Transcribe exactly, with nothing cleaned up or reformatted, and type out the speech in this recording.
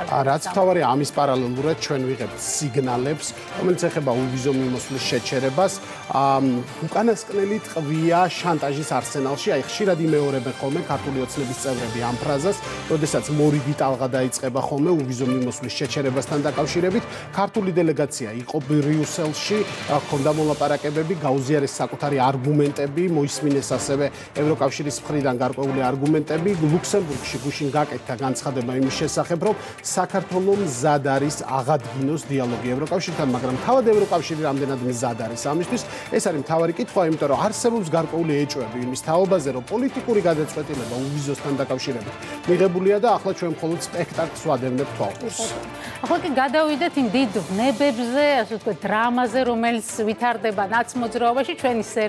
რაც თავარი ამის პარალელურად ჩვენ ვიღებთ სიგნალებს, რომელიც ეხება უვიზო მიმოსვლის შეჩერებას. უკანასკნელი ტყვია შანტაჟის არსენალში, აი ხშირად იმეორებენ ხოლმე ქართული ოცნების წევრები ამ ფრაზას, როდესაც მორიგი ტალღა დაიწყება ხოლმე უვიზო მიმოსვლის შეჩერებასთან დაკავშირებით. ქართული დელეგაცია იყო ბრიუსელში, ჰქონდა მოლაპარაკებები, გაუზიარეს საკუთარი არგუმენტები, მოისმინეს ასევე ევროკავშირის მხრიდან გარკვეული არგუმენტები. ლუქსემბურგში გუშინ გაკეთდა განცხადება იმის შესახებ, რომ საქართველო მზად არის აღადგინოს დიალოგი ევროკავშირთან, მაგრამ თავად ევროკავშირი რამდენად მზად არის ამისთვის, ეს არის მთავარი კითხვა, იმიტომ რომ არსებობს გარკვეული ეჭვები იმის თაობაზე, რომ პოლიტიკური გადაწყვეტილება უვიზოსთან დაკავშირებით მიღებულია და ახლა ჩვენ მხოლოდ სპექტაკლს ვადევნებთ თვალყურს. ახლა კი გადავიდეთ იმ დიდ ვნებებზე, ასე ვთქვათ, დრამაზე, რომელიც ვითარდება ნაცმოძრაობაში ჩვენი სერია